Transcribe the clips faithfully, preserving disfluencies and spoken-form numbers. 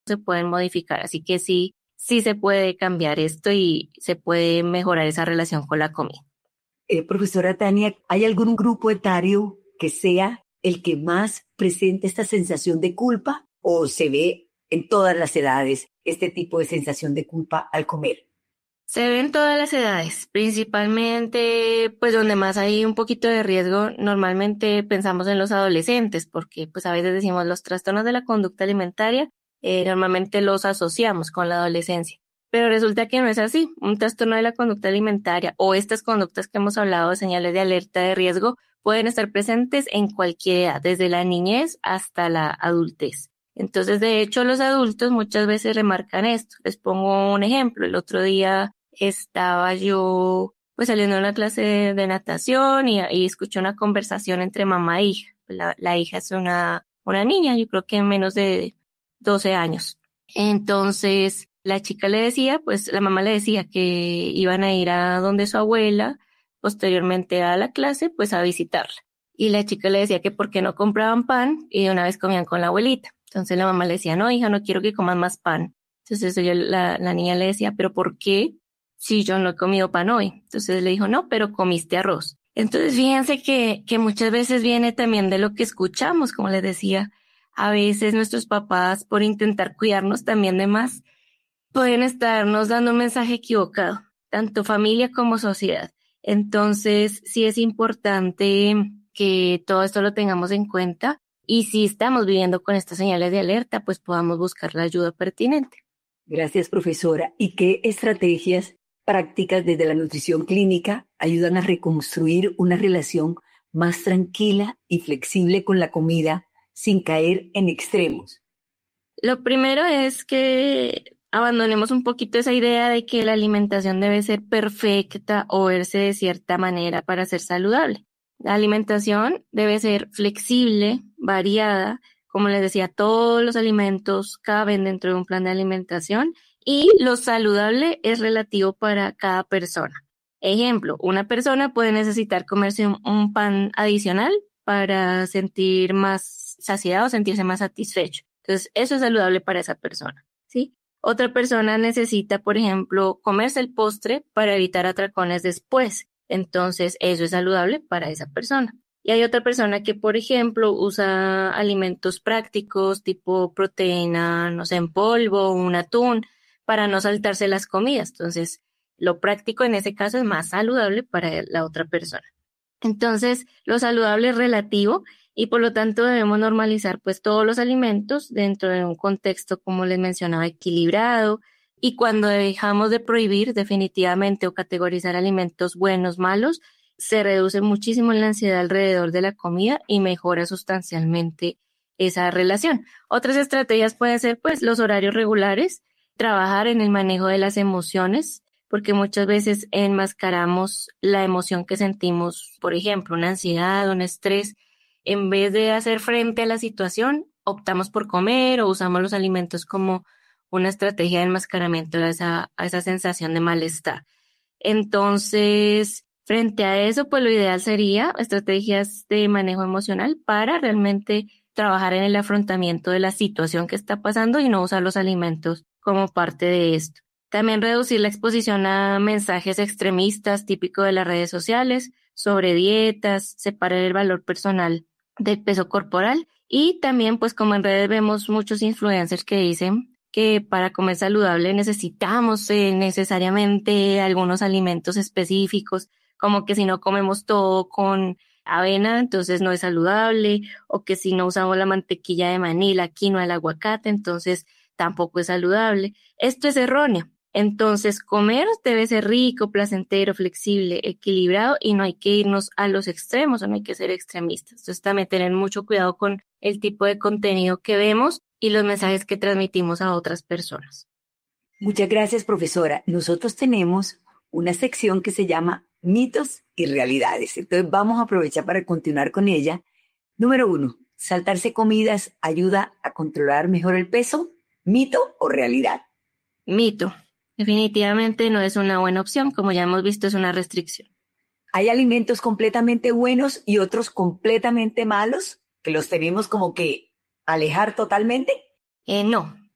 se pueden modificar. Así que sí, sí se puede cambiar esto y se puede mejorar esa relación con la comida. Eh, profesora Tania, ¿hay algún grupo etario que sea el que más presente esta sensación de culpa o se ve en todas las edades este tipo de sensación de culpa al comer? Se ve en todas las edades, principalmente pues donde más hay un poquito de riesgo, normalmente pensamos en los adolescentes, porque pues a veces decimos los trastornos de la conducta alimentaria, eh, normalmente los asociamos con la adolescencia, pero resulta que no es así. Un trastorno de la conducta alimentaria o estas conductas que hemos hablado, señales de alerta de riesgo, pueden estar presentes en cualquier edad, desde la niñez hasta la adultez. Entonces, de hecho, los adultos muchas veces remarcan esto. Les pongo un ejemplo. El otro día estaba yo pues saliendo de una clase de, de natación y, y escuché una conversación entre mamá e hija. La, la hija es una, una niña, yo creo que menos de doce años. Entonces la chica le decía, pues la mamá le decía que iban a ir a donde su abuela, posteriormente a la clase, pues a visitarla. Y la chica le decía que por qué no compraban pan y de una vez comían con la abuelita. Entonces la mamá le decía, no hija, no quiero que coman más pan. Entonces ella, la, la niña le decía, pero ¿por qué? Si yo no he comido pan hoy. Entonces le dijo, no, pero comiste arroz. Entonces fíjense que, que muchas veces viene también de lo que escuchamos, como les decía, a veces nuestros papás, por intentar cuidarnos también de más, pueden estarnos dando un mensaje equivocado, tanto familia como sociedad. Entonces sí es importante que todo esto lo tengamos en cuenta y si estamos viviendo con estas señales de alerta, pues podamos buscar la ayuda pertinente. Gracias, profesora. ¿Y qué estrategias prácticas desde la nutrición clínica ayudan a reconstruir una relación más tranquila y flexible con la comida sin caer en extremos? Lo primero es que abandonemos un poquito esa idea de que la alimentación debe ser perfecta o verse de cierta manera para ser saludable. La alimentación debe ser flexible, variada. Como les decía, todos los alimentos caben dentro de un plan de alimentación y lo saludable es relativo para cada persona. Ejemplo, una persona puede necesitar comerse un, un pan adicional para sentir más saciado o sentirse más satisfecho. Entonces, eso es saludable para esa persona, ¿sí? Otra persona necesita, por ejemplo, comerse el postre para evitar atracones después. Entonces, eso es saludable para esa persona. Y hay otra persona que, por ejemplo, usa alimentos prácticos tipo proteína, no sé, en polvo, un atún, para no saltarse las comidas. Entonces, lo práctico en ese caso es más saludable para la otra persona. Entonces, lo saludable es relativo y por lo tanto debemos normalizar pues todos los alimentos dentro de un contexto, como les mencionaba, equilibrado. Y cuando dejamos de prohibir definitivamente o categorizar alimentos buenos, malos, se reduce muchísimo la ansiedad alrededor de la comida y mejora sustancialmente esa relación. Otras estrategias pueden ser pues los horarios regulares, trabajar en el manejo de las emociones, porque muchas veces enmascaramos la emoción que sentimos, por ejemplo, una ansiedad, un estrés. En vez de hacer frente a la situación, optamos por comer o usamos los alimentos como una estrategia de enmascaramiento a esa, a esa sensación de malestar. Entonces, frente a eso, pues lo ideal sería estrategias de manejo emocional para realmente trabajar en el afrontamiento de la situación que está pasando y no usar los alimentos como parte de esto. También reducir la exposición a mensajes extremistas típicos de las redes sociales sobre dietas, separar el valor personal del peso corporal y también pues como en redes vemos muchos influencers que dicen que para comer saludable necesitamos eh, necesariamente algunos alimentos específicos, como que si no comemos todo con avena entonces no es saludable, o que si no usamos la mantequilla de maní, la quinoa, el aguacate, entonces tampoco es saludable. Esto es erróneo. Entonces, comer debe ser rico, placentero, flexible, equilibrado y no hay que irnos a los extremos o no hay que ser extremistas. Entonces, también tener mucho cuidado con el tipo de contenido que vemos y los mensajes que transmitimos a otras personas. Muchas gracias, profesora. Nosotros tenemos una sección que se llama mitos y realidades. Entonces, vamos a aprovechar para continuar con ella. Número uno, saltarse comidas ayuda a controlar mejor el peso. ¿Mito o realidad? Mito. Definitivamente no es una buena opción, como ya hemos visto, es una restricción. Hay alimentos completamente buenos y otros completamente malos que los tenemos como que alejar totalmente. Eh, no,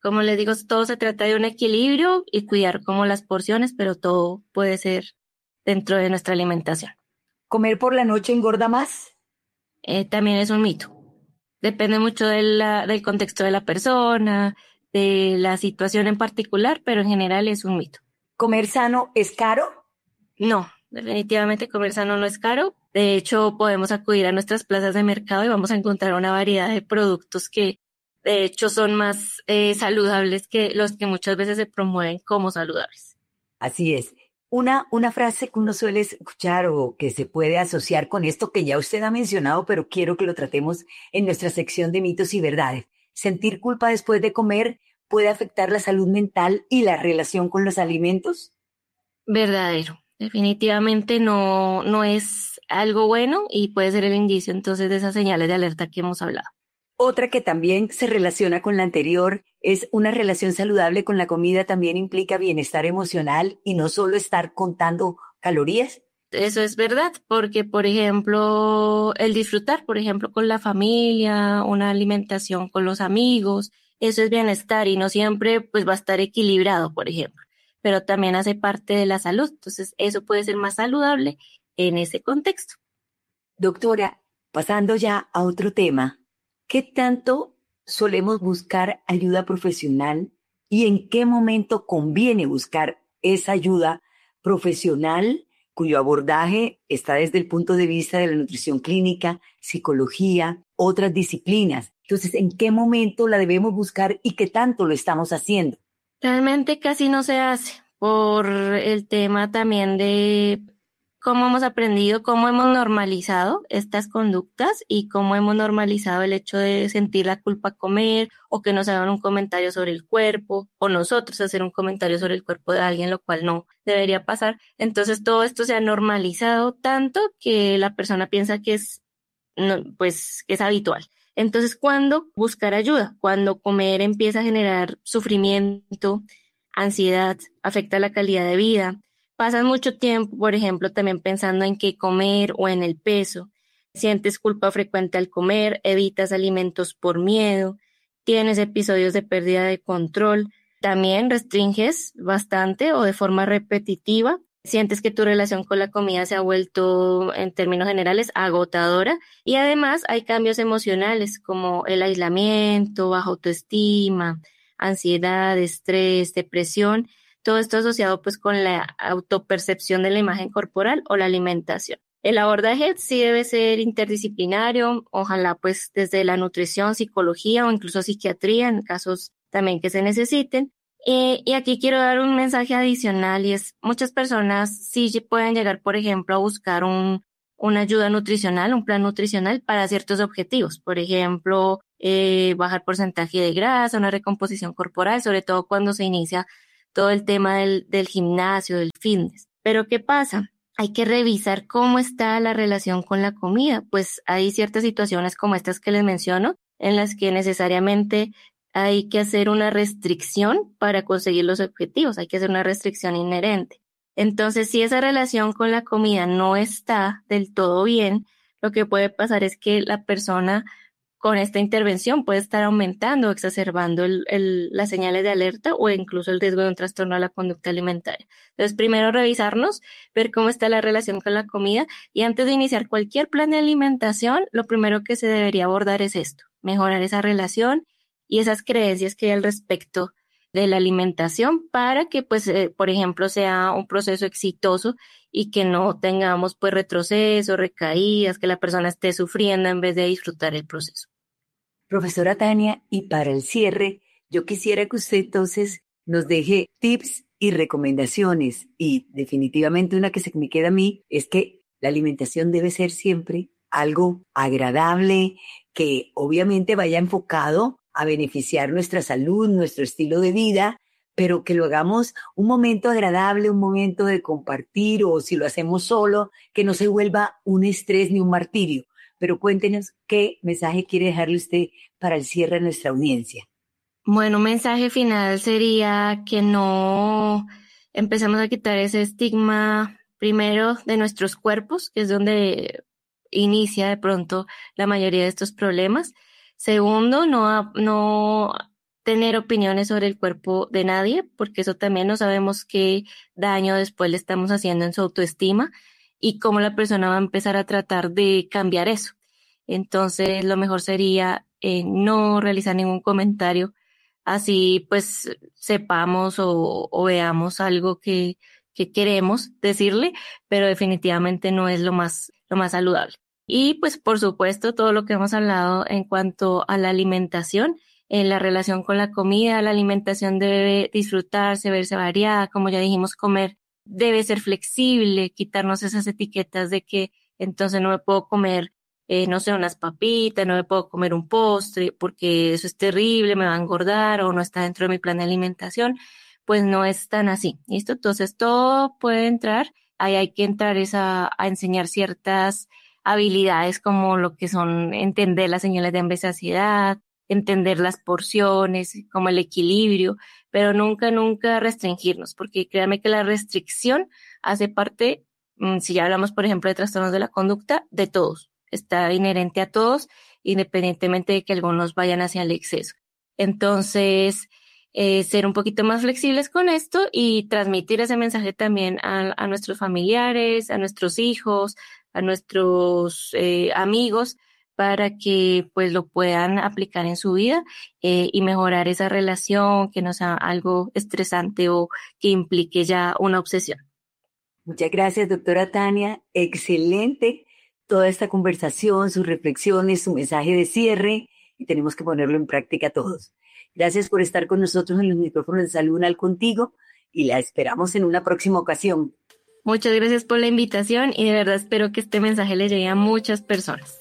Como les digo, todo se trata de un equilibrio y cuidar como las porciones, pero todo puede ser dentro de nuestra alimentación. ¿Comer por la noche engorda más? Eh, también es un mito. Depende mucho de la, del contexto de la persona, de la situación en particular, pero en general es un mito. ¿Comer sano es caro? No, definitivamente comer sano no es caro. De hecho, podemos acudir a nuestras plazas de mercado y vamos a encontrar una variedad de productos que de hecho son más eh, saludables que los que muchas veces se promueven como saludables. Así es. Una, una frase que uno suele escuchar o que se puede asociar con esto que ya usted ha mencionado, pero quiero que lo tratemos en nuestra sección de mitos y verdades. Sentir culpa después de comer puede afectar la salud mental y la relación con los alimentos. Verdadero. Definitivamente no, no es algo bueno y puede ser el indicio entonces de esas señales de alerta que hemos hablado. Otra que también se relaciona con la anterior es una relación saludable con la comida también implica bienestar emocional y no solo estar contando calorías. Eso es verdad, porque por ejemplo, el disfrutar, por ejemplo, con la familia, una alimentación con los amigos, eso es bienestar y no siempre pues va a estar equilibrado, por ejemplo, pero también hace parte de la salud. Entonces, eso puede ser más saludable en ese contexto. Doctora, pasando ya a otro tema, ¿qué tanto solemos buscar ayuda profesional y en qué momento conviene buscar esa ayuda profesional cuyo abordaje está desde el punto de vista de la nutrición clínica, psicología, otras disciplinas? Entonces, ¿en qué momento la debemos buscar y qué tanto lo estamos haciendo? Realmente casi no se hace por el tema también de cómo hemos aprendido, cómo hemos normalizado estas conductas y cómo hemos normalizado el hecho de sentir la culpa a comer o que nos hagan un comentario sobre el cuerpo o nosotros hacer un comentario sobre el cuerpo de alguien, lo cual no debería pasar. Entonces todo esto se ha normalizado tanto que la persona piensa que es, no, pues, que es habitual. Entonces, ¿cuándo buscar ayuda? Cuando comer empieza a generar sufrimiento, ansiedad, afecta la calidad de vida. Pasas mucho tiempo, por ejemplo, también pensando en qué comer o en el peso. Sientes culpa frecuente al comer, evitas alimentos por miedo, tienes episodios de pérdida de control. También restringes bastante o de forma repetitiva. Sientes que tu relación con la comida se ha vuelto, en términos generales, agotadora y además hay cambios emocionales como el aislamiento, baja autoestima, ansiedad, estrés, depresión, todo esto asociado pues con la autopercepción de la imagen corporal o la alimentación. El abordaje sí debe ser interdisciplinario, ojalá pues desde la nutrición, psicología o incluso psiquiatría en casos también que se necesiten. Eh, y aquí quiero dar un mensaje adicional y es muchas personas sí pueden llegar, por ejemplo, a buscar un, una ayuda nutricional, un plan nutricional para ciertos objetivos. Por ejemplo, eh, bajar porcentaje de grasa, una recomposición corporal, sobre todo cuando se inicia todo el tema del, del gimnasio, del fitness. Pero ¿qué pasa? Hay que revisar cómo está la relación con la comida. Pues hay ciertas situaciones como estas que les menciono en las que necesariamente hay que hacer una restricción para conseguir los objetivos, hay que hacer una restricción inherente. Entonces, si esa relación con la comida no está del todo bien, lo que puede pasar es que la persona con esta intervención puede estar aumentando o exacerbando el, el, las señales de alerta o incluso el riesgo de un trastorno a la conducta alimentaria. Entonces, primero revisarnos, ver cómo está la relación con la comida y antes de iniciar cualquier plan de alimentación, lo primero que se debería abordar es esto, mejorar esa relación y esas creencias que hay al respecto de la alimentación para que, pues, eh, por ejemplo, sea un proceso exitoso y que no tengamos, pues, retroceso, recaídas, que la persona esté sufriendo en vez de disfrutar el proceso. Profesora Tania, y para el cierre, yo quisiera que usted entonces nos deje tips y recomendaciones y definitivamente una que se me queda a mí es que la alimentación debe ser siempre algo agradable, que obviamente vaya enfocado a beneficiar nuestra salud, nuestro estilo de vida, pero que lo hagamos un momento agradable, un momento de compartir o si lo hacemos solo, que no se vuelva un estrés ni un martirio. Pero cuéntenos qué mensaje quiere dejarle usted para el cierre de nuestra audiencia. Bueno, un mensaje final sería que no empecemos a quitar ese estigma primero de nuestros cuerpos, que es donde inicia de pronto la mayoría de estos problemas. Segundo, no, no tener opiniones sobre el cuerpo de nadie, porque eso también no sabemos qué daño después le estamos haciendo en su autoestima y cómo la persona va a empezar a tratar de cambiar eso. Entonces, lo mejor sería eh, no realizar ningún comentario, así pues sepamos o, o veamos algo que, que queremos decirle, pero definitivamente no es lo más, lo más saludable. Y pues por supuesto todo lo que hemos hablado en cuanto a la alimentación, en la relación con la comida, la alimentación debe disfrutarse, verse variada, como ya dijimos, comer debe ser flexible, quitarnos esas etiquetas de que entonces no me puedo comer, eh, no sé, unas papitas, no me puedo comer un postre porque eso es terrible, me va a engordar o no está dentro de mi plan de alimentación. Pues no es tan así, ¿listo? Entonces todo puede entrar, ahí hay que entrar es a, a enseñar ciertas habilidades como lo que son entender las señales de hambre y saciedad, entender las porciones, como el equilibrio, pero nunca, nunca restringirnos, porque créanme que la restricción hace parte, si ya hablamos, por ejemplo, de trastornos de la conducta, de todos, está inherente a todos, independientemente de que algunos vayan hacia el exceso. Entonces, eh, ser un poquito más flexibles con esto y transmitir ese mensaje también a, a nuestros familiares, a nuestros hijos, a nuestros eh, amigos, para que pues lo puedan aplicar en su vida eh, y mejorar esa relación, que no sea algo estresante o que implique ya una obsesión. Muchas gracias, doctora Tania. Excelente toda esta conversación, sus reflexiones, su mensaje de cierre, y tenemos que ponerlo en práctica todos. Gracias por estar con nosotros en los micrófonos de Salud Unal contigo y la esperamos en una próxima ocasión. Muchas gracias por la invitación y de verdad espero que este mensaje le llegue a muchas personas.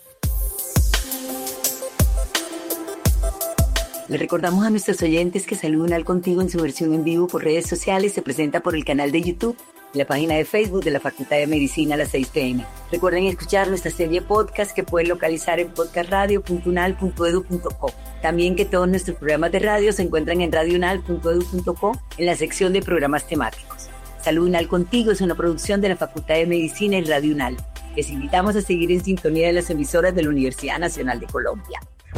Le recordamos a nuestros oyentes que Salud Unal contigo en su versión en vivo por redes sociales se presenta por el canal de YouTube y la página de Facebook de la Facultad de Medicina a las seis pe eme. Recuerden escuchar nuestra serie podcast que pueden localizar en podcast radio punto unal punto edu punto co. También que todos nuestros programas de radio se encuentran en radio unal punto edu punto co en la sección de programas temáticos. Salud Unal contigo es una producción de la Facultad de Medicina y Radio Unal. Les invitamos a seguir en sintonía de las emisoras de la Universidad Nacional de Colombia.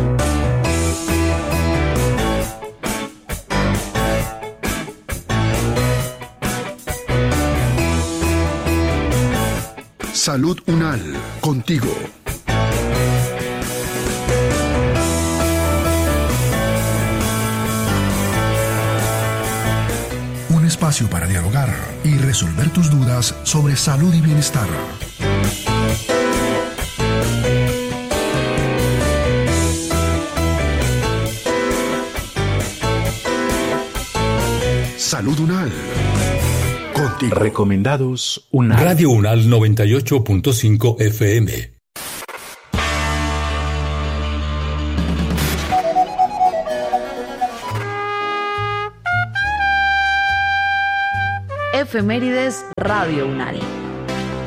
Salud Unal, contigo. Un espacio para dialogar y resolver tus dudas sobre salud y bienestar. Salud Unal. Contigo. Recomendados Unal. Radio Unal noventa y ocho punto cinco efe eme. Efemérides Radio Unal.